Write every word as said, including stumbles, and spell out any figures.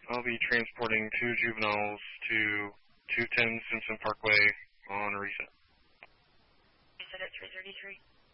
I'll be transporting two juveniles to two ten Simpson Parkway on a reset. You said at three thirty-three?